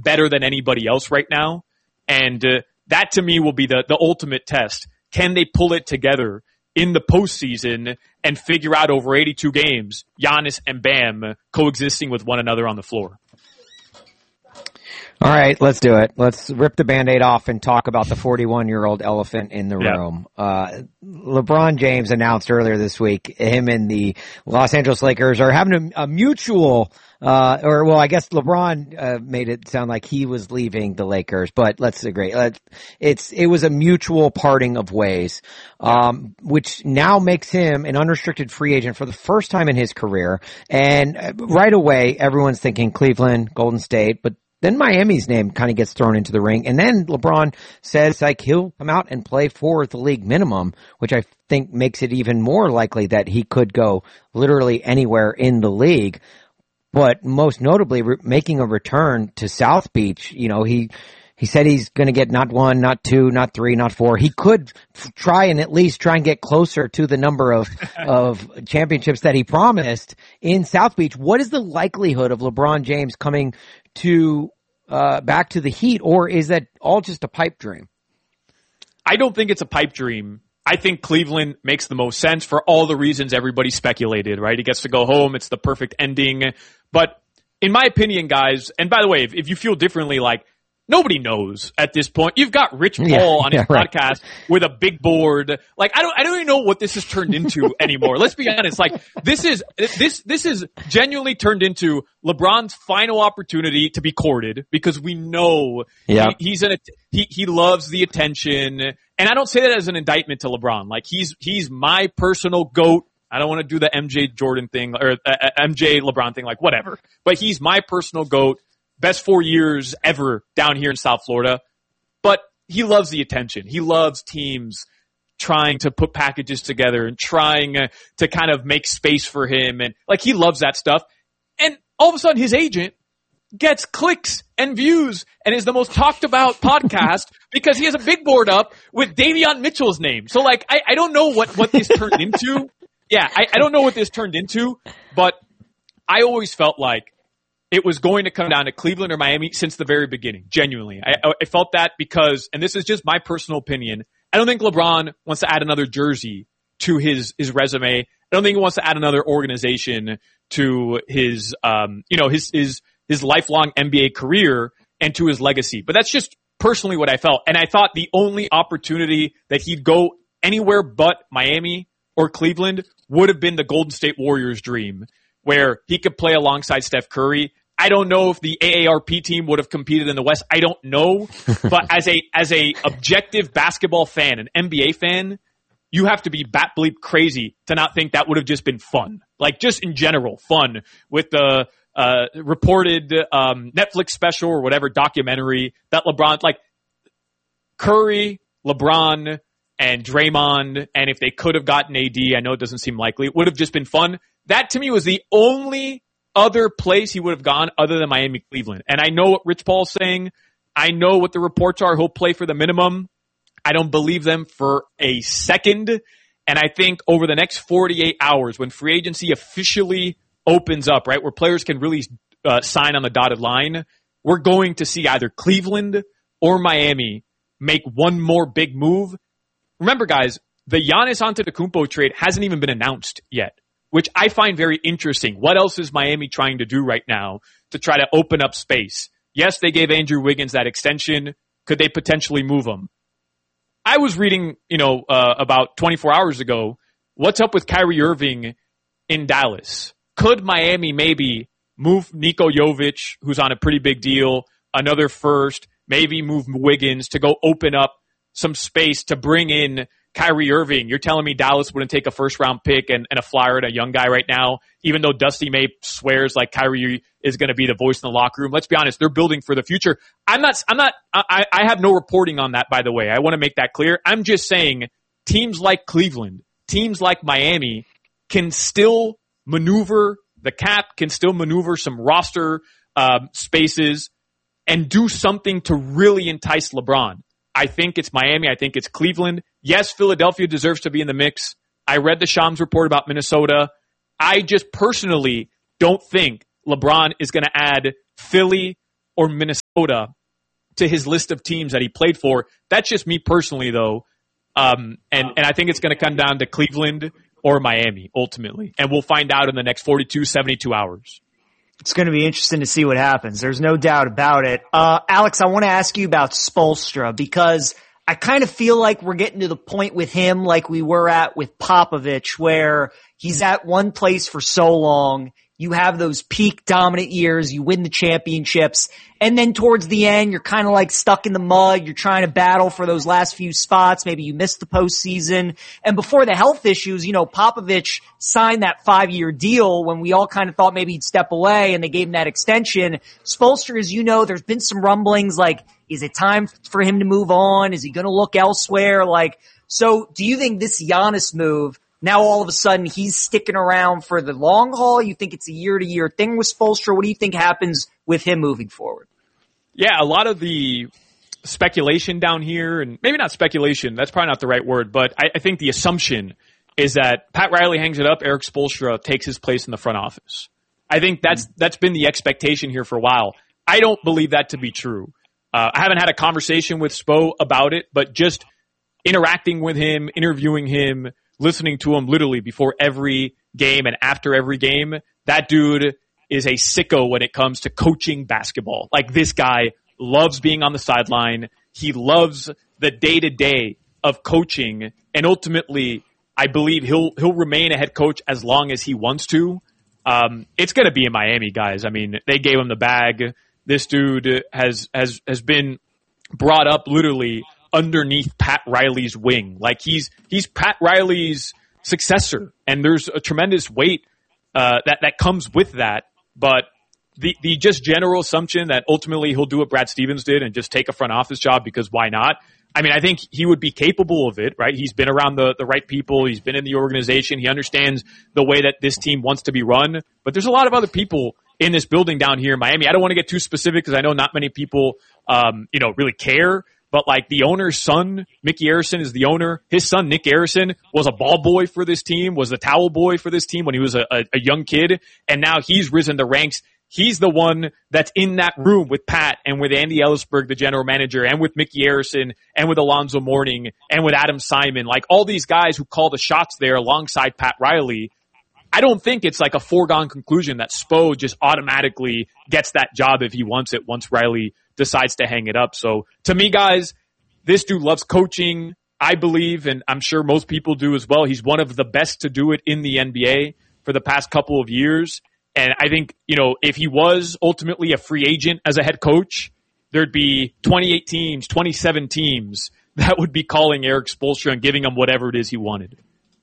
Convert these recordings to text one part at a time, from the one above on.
better than anybody else right now. And that to me will be the ultimate test. Can they pull it together in the postseason and figure out over 82 games, Giannis and Bam coexisting with one another on the floor? All right, let's do it. Let's rip the Band-Aid off and talk about the 41-year-old elephant in the room. LeBron James announced earlier this week him and the Los Angeles Lakers are having a mutual I guess LeBron made it sound like he was leaving the Lakers, but let's agree. It was a mutual parting of ways, which now makes him an unrestricted free agent for the first time in his career. And right away, everyone's thinking Cleveland, Golden State, but then Miami's name kind of gets thrown into the ring. And then LeBron says like he'll come out and play for the league minimum, which I think makes it even more likely that he could go literally anywhere in the league. But most notably making a return to South Beach. You know, he said he's going to get not 1, not 2, not 3, not 4. He could try and get closer to the number of championships that he promised in South Beach. What is the likelihood of LeBron James coming to back to the Heat, or is that all just a pipe dream? I don't think it's a pipe dream. I think Cleveland makes the most sense for all the reasons everybody speculated, right? He gets to go home. It's the perfect ending. But in my opinion, guys, and by the way, if you feel differently, like, nobody knows at this point. You've got Rich Paul on his podcast with a big board. Like, I don't even know what this has turned into anymore. Let's be honest. Like, this is genuinely turned into LeBron's final opportunity to be courted, because we know he loves the attention. And I don't say that as an indictment to LeBron. Like, he's my personal GOAT. I don't want to do the MJ Jordan thing or MJ LeBron thing, like whatever. But he's my personal GOAT. Best 4 years ever down here in South Florida. But he loves the attention. He loves teams trying to put packages together and trying to kind of make space for him. And like, he loves that stuff. And all of a sudden his agent gets clicks and views and is the most talked about podcast because he has a big board up with Davion Mitchell's name. So like, I don't know what this turned into. Yeah, I don't know what this turned into, but I always felt like it was going to come down to Cleveland or Miami since the very beginning. Genuinely. I felt that because, and this is just my personal opinion, I don't think LeBron wants to add another jersey to his resume. I don't think he wants to add another organization to his lifelong NBA career and to his legacy. But that's just personally what I felt. And I thought the only opportunity that he'd go anywhere but Miami or Cleveland would have been the Golden State Warriors dream, where he could play alongside Steph Curry. I don't know if the AARP team would have competed in the West. I don't know. But as a objective basketball fan, an NBA fan, you have to be bat bleep crazy to not think that would have just been fun. Like, just in general, fun with the reported Netflix special or whatever documentary that LeBron, like Curry, LeBron, and Draymond, and if they could have gotten AD, I know it doesn't seem likely, it would have just been fun. That to me was the only other place he would have gone other than Miami, Cleveland. And I know what Rich Paul's saying. I know what the reports are. He'll play for the minimum. I don't believe them for a second. And I think over the next 48 hours, when free agency officially opens up, right, where players can really sign on the dotted line, we're going to see either Cleveland or Miami make one more big move. Remember, guys, the Giannis Antetokounmpo trade hasn't even been announced yet, which I find very interesting. What else is Miami trying to do right now to try to open up space? Yes, they gave Andrew Wiggins that extension. Could they potentially move him? I was reading, about 24 hours ago, what's up with Kyrie Irving in Dallas? Could Miami maybe move Niko Jovic, who's on a pretty big deal, another first, maybe move Wiggins to go open up some space to bring in Kyrie Irving? You're telling me Dallas wouldn't take a first-round pick and a flyer at a young guy right now, even though Dusty May swears like Kyrie is going to be the voice in the locker room? Let's be honest, they're building for the future. I have no reporting on that, by the way. I want to make that clear. I'm just saying teams like Cleveland, teams like Miami can still maneuver the cap, can still maneuver some roster spaces and do something to really entice LeBron. I think it's Miami. I think it's Cleveland. Yes, Philadelphia deserves to be in the mix. I read the Shams report about Minnesota. I just personally don't think LeBron is going to add Philly or Minnesota to his list of teams that he played for. That's just me personally, though. And I think it's going to come down to Cleveland or Miami, ultimately. And we'll find out in the next 42, 72 hours. It's going to be interesting to see what happens. There's no doubt about it. Alex, I want to ask you about Spoelstra, because I kind of feel like we're getting to the point with him like we were at with Popovich, where he's at one place for so long. You have those peak dominant years, you win the championships, and then towards the end, you're kind of like stuck in the mud. You're trying to battle for those last few spots. Maybe you missed the postseason. And before the health issues, Popovich signed that 5-year deal when we all kind of thought maybe he'd step away, and they gave him that extension. Spoelstra, as you know, there's been some rumblings like, is it time for him to move on? Is he going to look elsewhere? So do you think this Giannis move, now all of a sudden he's sticking around for the long haul? You think it's a year-to-year thing with Spoelstra? What do you think happens with him moving forward? Yeah, a lot of the speculation down here, and maybe not speculation, that's probably not the right word, but I think the assumption is that Pat Riley hangs it up, Erik Spoelstra takes his place in the front office. I think that's been the expectation here for a while. I don't believe that to be true. I haven't had a conversation with Spo about it, but just interacting with him, interviewing him, listening to him literally before every game and after every game, that dude is a sicko when it comes to coaching basketball. Like, this guy loves being on the sideline. He loves the day-to-day of coaching, and ultimately, I believe he'll remain a head coach as long as he wants to. It's going to be in Miami, guys. I mean, they gave him the bag. This dude has been brought up literally underneath Pat Riley's wing. Like, he's Pat Riley's successor, and there's a tremendous weight that comes with that. But the just general assumption that ultimately he'll do what Brad Stevens did and just take a front office job because why not? I mean, I think he would be capable of it, right? He's been around the right people. He's been in the organization. He understands the way that this team wants to be run. But there's a lot of other people in this building down here in Miami. I don't want to get too specific because I know not many people, really care. But like, the owner's son, Mickey Arison, is the owner. His son, Nick Arison, was a ball boy for this team, was the towel boy for this team when he was a young kid. And now he's risen the ranks. He's the one that's in that room with Pat and with Andy Ellisberg, the general manager, and with Mickey Arison and with Alonzo Mourning and with Adam Simon. Like, all these guys who call the shots there alongside Pat Riley. I don't think it's like a foregone conclusion that Spo just automatically gets that job if he wants it once Riley decides to hang it up. So to me, guys, this dude loves coaching, I believe, and I'm sure most people do as well. He's one of the best to do it in the NBA for the past couple of years. And I think, if he was ultimately a free agent as a head coach, there'd be 28 teams, 27 teams that would be calling Erik Spoelstra and giving him whatever it is he wanted.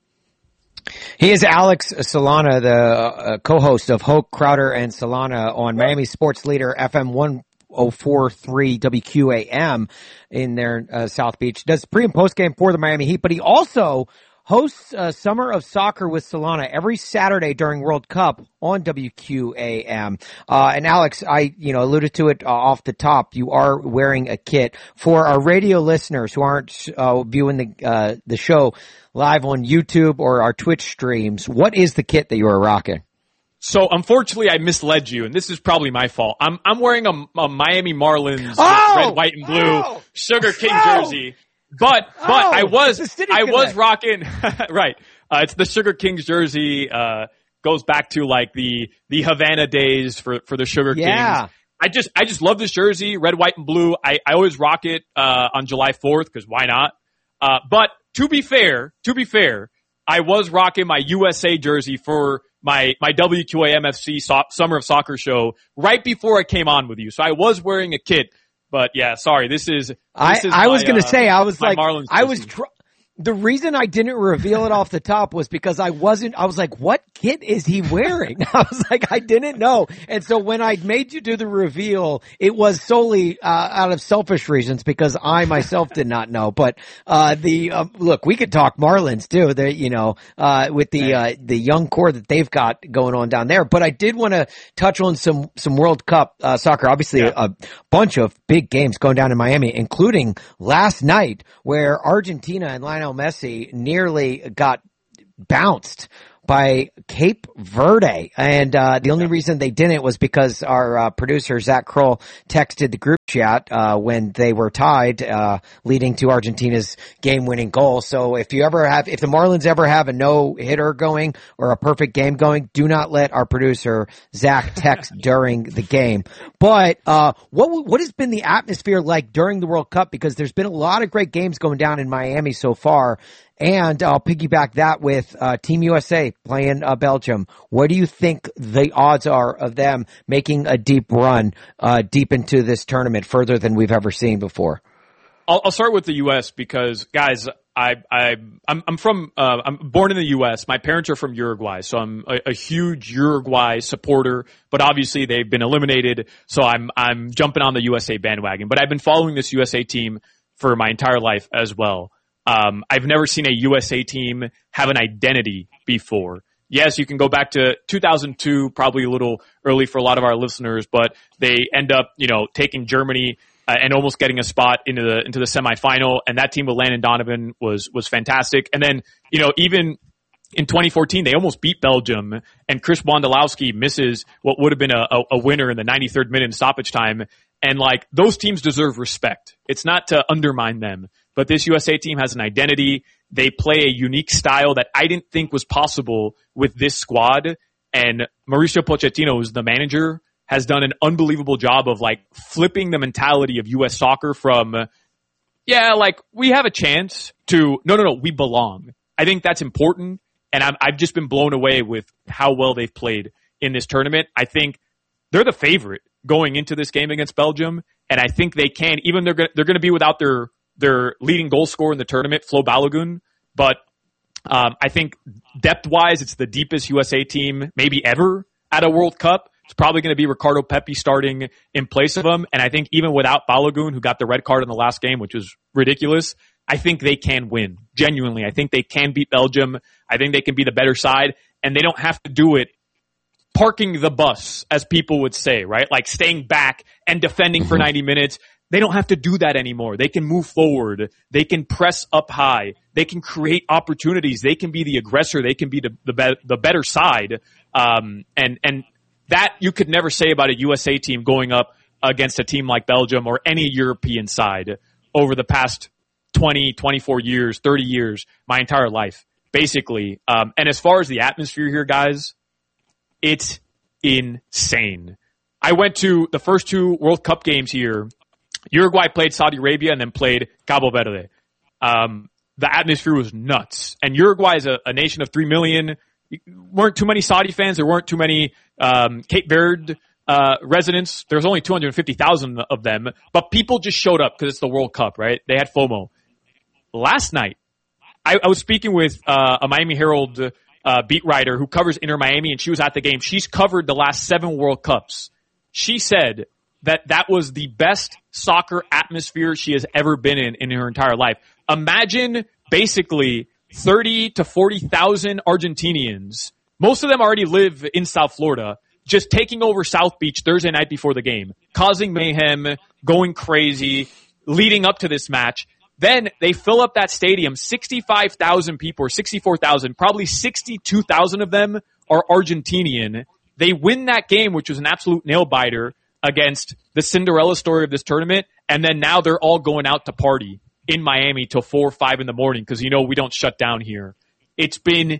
He is Alex Solana, the co-host of Hoke, Crowder, and Solana on Miami Sports Leader FM 104.3 WQAM in their South Beach. Does pre- and post-game for the Miami Heat, but he also hosts Summer of Soccer with Solana every Saturday during World Cup on WQAM. And Alex, I alluded to it off the top. You are wearing a kit. For our radio listeners who aren't viewing the show live on YouTube or our Twitch streams, what is the kit that you are rocking? So unfortunately, I misled you, and this is probably my fault. I'm wearing a Miami Marlins red, white, and blue Sugar King jersey. But I was rocking, right. It's the Sugar Kings jersey, goes back to like the Havana days for the Sugar Kings. I just love this jersey, red, white, and blue. I always rock it, on July 4th, because why not? But to be fair, I was rocking my USA jersey for my WQAM-FC Summer of Soccer show right before I came on with you. So I was wearing a kit. But yeah, sorry. I was going to say, I was like, the reason I didn't reveal it off the top was because I was like, what kit is he wearing? I was like, I didn't know. And so when I made you do the reveal, it was solely, out of selfish reasons because I myself did not know. But, look, we could talk Marlins too, with the young core that they've got going on down there. But I did want to touch on some World Cup, soccer. Obviously a bunch of big games going down in Miami, including last night where Argentina and Lionel Messi nearly got bounced by Cape Verde. And the only reason they didn't was because our producer, Zach Kroll, texted the group chat when they were tied, leading to Argentina's game-winning goal. So if the Marlins ever have a no-hitter going or a perfect game going, do not let our producer, Zach, text during the game. But what has been the atmosphere like during the World Cup? Because there's been a lot of great games going down in Miami so far. And I'll piggyback that with Team USA playing Belgium. What do you think the odds are of them making a deep run deep into this tournament, further than we've ever seen before? I'll start with the U.S. because, guys, I'm born in the U.S. My parents are from Uruguay, so I'm a huge Uruguay supporter. But obviously, they've been eliminated, so I'm jumping on the USA bandwagon. But I've been following this USA team for my entire life as well. I've never seen a USA team have an identity before. Yes, you can go back to 2002, probably a little early for a lot of our listeners, but they end up, taking Germany and almost getting a spot into the semifinal. And that team with Landon Donovan was fantastic. And then, even in 2014, they almost beat Belgium, and Chris Wondolowski misses what would have been a winner in the 93rd minute in stoppage time. And those teams deserve respect. It's not to undermine them. But this USA team has an identity. They play a unique style that I didn't think was possible with this squad. And Mauricio Pochettino, who's the manager, has done an unbelievable job of flipping the mentality of US soccer from, we have a chance to, no, we belong. I think that's important. And I've just been blown away with how well they've played in this tournament. I think they're the favorite going into this game against Belgium. And I think they can, even they're going to be without their leading goal scorer in the tournament, Flo Balogun. But I think depth-wise, it's the deepest USA team maybe ever at a World Cup. It's probably going to be Ricardo Pepi starting in place of him. And I think even without Balogun, who got the red card in the last game, which was ridiculous, I think they can win. Genuinely, I think they can beat Belgium. I think they can be the better side. And they don't have to do it parking the bus, as people would say, right? Staying back and defending for 90 minutes. They don't have to do that anymore. They can move forward. They can press up high. They can create opportunities. They can be the aggressor. They can be the better side. And that you could never say about a USA team going up against a team like Belgium or any European side over the past 20, 24 years, 30 years, my entire life, basically. And as far as the atmosphere here, guys, it's insane. I went to the first two World Cup games here. Uruguay played Saudi Arabia and then played Cabo Verde. The atmosphere was nuts. And Uruguay is a nation of 3 million. Weren't too many Saudi fans. There weren't too many Cape Verde residents. There's only 250,000 of them. But people just showed up because it's the World Cup, right? They had FOMO. Last night, I was speaking with a Miami Herald beat writer who covers Inter Miami, and she was at the game. She's covered the last 7 World Cups. She said that was the best soccer atmosphere she has ever been in her entire life. Imagine basically 30 to 40,000 Argentinians. Most of them already live in South Florida, just taking over South Beach Thursday night before the game, causing mayhem, going crazy, leading up to this match. Then they fill up that stadium, 65,000 people or 64,000, probably 62,000 of them are Argentinian. They win that game, which was an absolute nail-biter against the Cinderella story of this tournament, and then now they're all going out to party in Miami till 4 or 5 in the morning because, we don't shut down here. It's been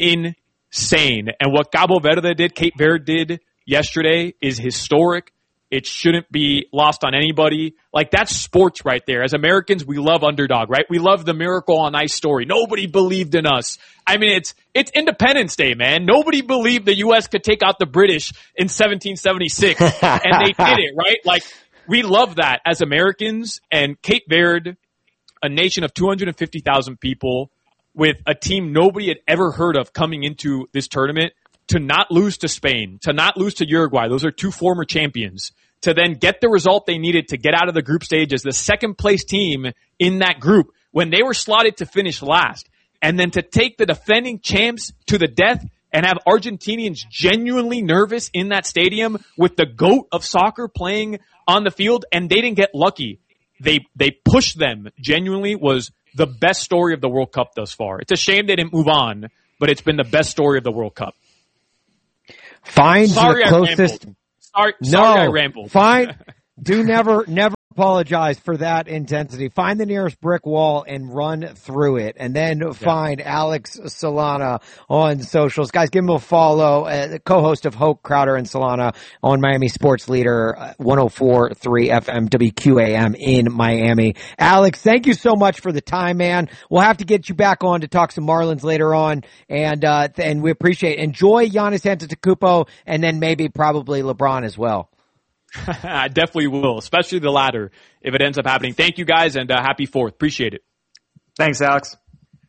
insane. And what Cabo Verde did, Cape Verde did yesterday is historic. It shouldn't be lost on anybody. That's sports right there. As Americans, we love underdog, right? We love the Miracle on Ice story. Nobody believed in us. I mean, it's Independence Day, man. Nobody believed the U.S. could take out the British in 1776, and they did it, right? We love that as Americans. And Cape Verde, a nation of 250,000 people with a team nobody had ever heard of coming into this tournament, to not lose to Spain, to not lose to Uruguay. Those are 2 former champions. To then get the result they needed to get out of the group stage as the second place team in that group when they were slotted to finish last. And then to take the defending champs to the death and have Argentinians genuinely nervous in that stadium with the GOAT of soccer playing on the field, and they didn't get lucky. They pushed them, genuinely was the best story of the World Cup thus far. It's a shame they didn't move on. but it's been the best story of the World Cup. Find the closest. Sorry, I rambled. Never apologize for that intensity. Find the nearest brick wall and run through it, and then find Alex Solana on socials. Guys, give him a follow. The co-host of Hoke, Crowder, and Solana on Miami Sports Leader 104.3 FM WQAM in Miami. Alex, thank you so much for the time, man. We'll have to get you back on to talk some Marlins later on, and we appreciate it. Enjoy Giannis Antetokounmpo, and then probably LeBron as well. I definitely will, especially the latter if it ends up happening. Thank you guys, and happy 4th. Appreciate it. Thanks, Alex.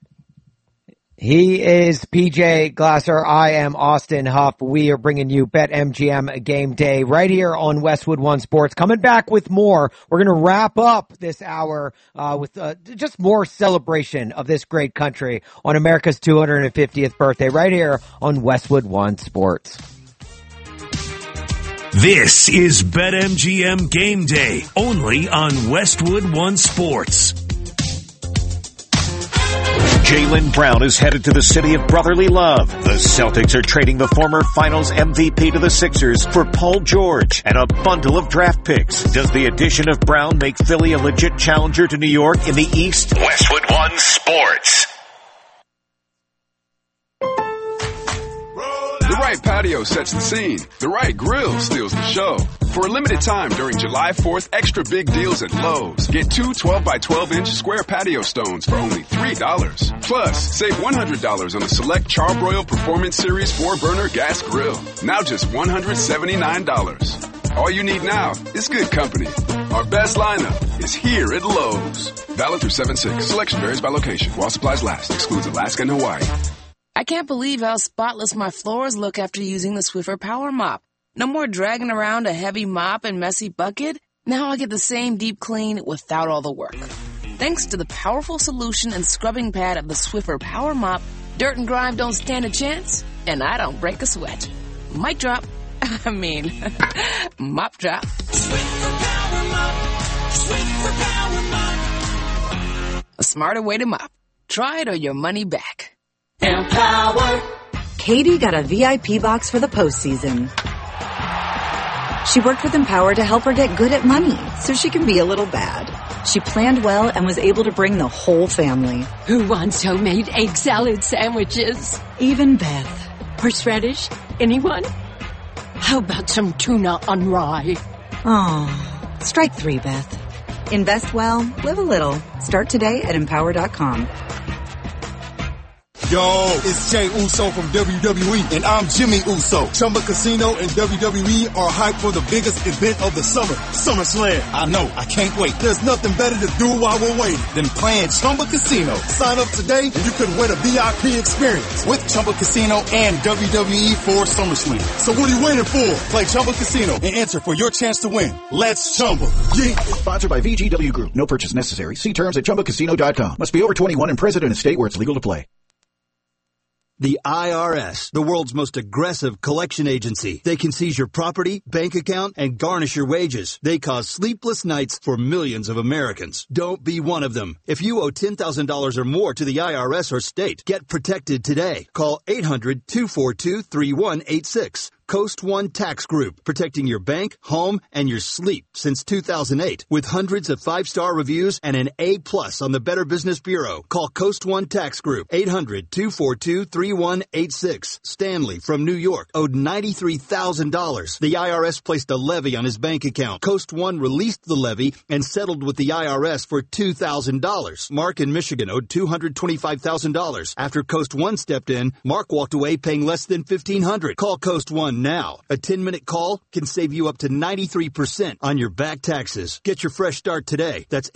He is PJ Glasser. I am Austin Huff. We are bringing you BetMGM Game Day right here on Westwood One Sports. Coming back with more. We're going to wrap up this hour with just more celebration of this great country on America's 250th birthday right here on Westwood One Sports. This is BetMGM Game Day, only on Westwood One Sports. Jaylen Brown is headed to the city of brotherly love. The Celtics are trading the former Finals MVP to the Sixers for Paul George and a bundle of draft picks. Does the addition of Brown make Philly a legit challenger to New York in the East? Westwood One Sports. The right patio sets the scene. The right grill steals the show. For a limited time during July 4th, extra big deals at Lowe's. Get 2 12-by-12-inch square patio stones for only $3. Plus, save $100 on a select Charbroil Performance Series 4-burner gas grill. Now just $179. All you need now is good company. Our best lineup is here at Lowe's. Valid through 7/6. Selection varies by location. While supplies last. Excludes Alaska and Hawaii. I can't believe how spotless my floors look after using the Swiffer Power Mop. No more dragging around a heavy mop and messy bucket. Now I get the same deep clean without all the work. Thanks to the powerful solution and scrubbing pad of the Swiffer Power Mop, dirt and grime don't stand a chance, and I don't break a sweat. Mic drop. Mop drop. Swiffer Power Mop. Swiffer Power Mop. A smarter way to mop. Try it or your money back. Empower. Katie got a VIP box for the postseason. She worked with Empower to help her get good at money so she can be a little bad. She planned well and was able to bring the whole family. Who wants homemade egg salad sandwiches? Even Beth. Horseradish? Anyone? How about some tuna on rye? Oh, strike 3, Beth. Invest well, live a little. Start today at Empower.com. Yo, it's Jey Uso from WWE, and I'm Jimmy Uso. Chumba Casino and WWE are hyped for the biggest event of the summer, SummerSlam. I know, I can't wait. There's nothing better to do while we're waiting than playing Chumba Casino. Sign up today and you could win a VIP experience with Chumba Casino and WWE for SummerSlam. So what are you waiting for? Play Chumba Casino and enter for your chance to win. Let's Chumba. Yeah. Sponsored by VGW Group. No purchase necessary. See terms at ChumbaCasino.com. Must be over 21 and present in a state where it's legal to play. The IRS, the world's most aggressive collection agency. They can seize your property, bank account, and garnish your wages. They cause sleepless nights for millions of Americans. Don't be one of them. If you owe $10,000 or more to the IRS or state, get protected today. Call 800-242-3186. Coast One Tax Group, protecting your bank, home, and your sleep since 2008. With hundreds of 5-star reviews and an A+ on the Better Business Bureau. Call Coast One Tax Group, 800-242-3186. Stanley from New York owed $93,000. The IRS placed a levy on his bank account. Coast One released the levy and settled with the IRS for $2,000. Mark in Michigan owed $225,000. After Coast One stepped in, Mark walked away paying less than $1,500. Call Coast One now. A 10-minute call can save you up to 93% on your back taxes. Get your fresh start today. That's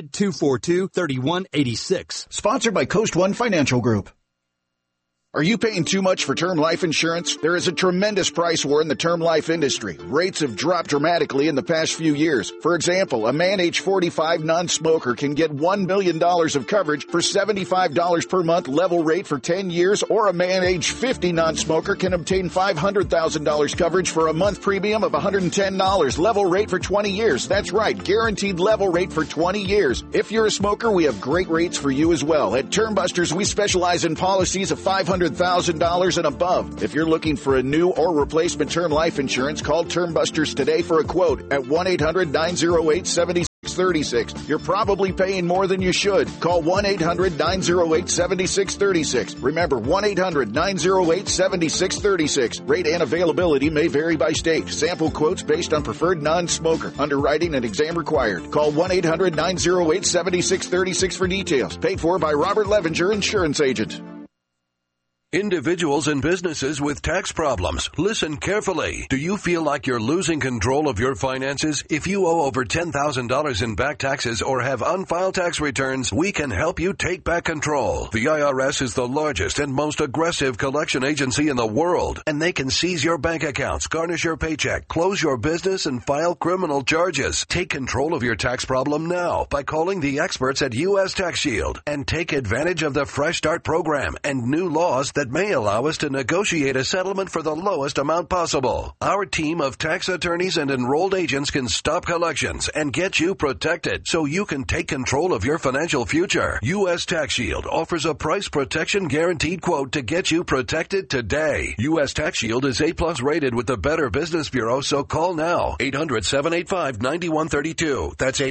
800-242-3186. Sponsored by Coast One Financial Group. Are you paying too much for term life insurance? There is a tremendous price war in the term life industry. Rates have dropped dramatically in the past few years. For example, a man age 45 non-smoker can get $1 million of coverage for $75 per month level rate for 10 years, or a man age 50 non-smoker can obtain $500,000 coverage for a month premium of $110 level rate for 20 years. That's right, guaranteed level rate for 20 years. If you're a smoker, we have great rates for you as well. At Term Busters, we specialize in policies of $500 $100,000 and above. If you're looking for a new or replacement term life insurance, call Term Busters today for a quote at 1-800-908-7636. You're probably paying more than you should. Call 1-800-908-7636. Remember, 1-800-908-7636. Rate and availability may vary by state. Sample quotes based on preferred non-smoker. Underwriting and exam required. Call 1-800-908-7636 for details. Paid for by Robert Levenger, Insurance Agent. Individuals and businesses with tax problems, listen carefully. Do you feel like you're losing control of your finances? If you owe over $10,000 in back taxes or have unfiled tax returns, we can help you take back control. The IRS is the largest and most aggressive collection agency in the world, and they can seize your bank accounts, garnish your paycheck, close your business, and file criminal charges. Take control of your tax problem now by calling the experts at U.S. Tax Shield and take advantage of the Fresh Start program and new laws that may allow us to negotiate a settlement for the lowest amount possible. Our team of tax attorneys and enrolled agents can stop collections and get you protected so you can take control of your financial future. U.S. Tax Shield offers a price protection guaranteed quote to get you protected today. U.S. Tax Shield is A+ rated with the Better Business Bureau, so call now. 800-785-9132. That's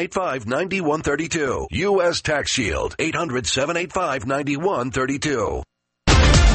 800-785-9132. U.S. Tax Shield. 800-785-9132.